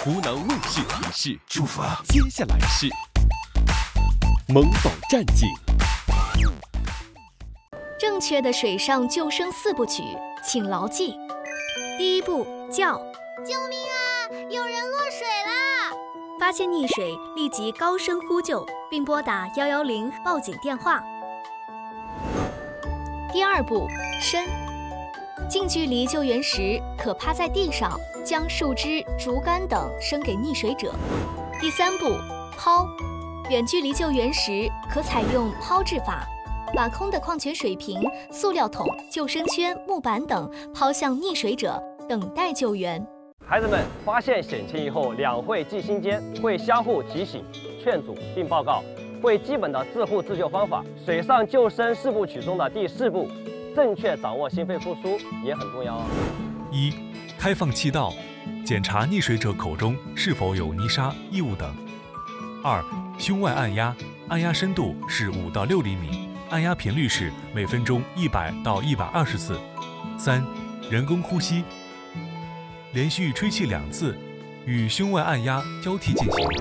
湖南卫视提示：出发，接下来是萌宝战警。 正确的水上救生4部曲，请牢记：第一步叫， 救命啊！有人落水啦！ 发现溺水，立即高声呼救，并拨打110报警电话。第二步伸，近距离救援时，可趴在地上，将树枝、竹竿等伸给溺水者。第三步抛，远距离救援时，可采用抛掷法，把空的矿泉水瓶、塑料桶、救生圈、木板等抛向溺水者，等待救援。 孩子们发现险情以后，两会记心间，会相互提醒、劝阻并报告，会基本的自护自救方法。水上救生4部曲中的第4步，正确掌握心肺复苏也很重要哦。 1. 开放气道，检查溺水者口中是否有泥沙、异物等。2. 胸外按压，按压深度是5到6厘米，按压频率是每分钟100到120次。3. 人工呼吸，连续吹气2次，与胸外按压交替进行。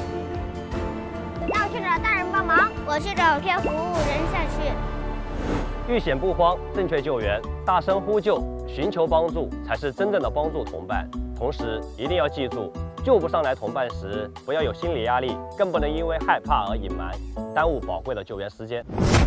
那我去找大人帮忙，我去找贴服务人下去。 遇险不慌，正确救援，大声呼救，寻求帮助才是真正的帮助同伴。同时一定要记住，救不上来同伴时，不要有心理压力，更不能因为害怕而隐瞒，耽误宝贵的救援时间。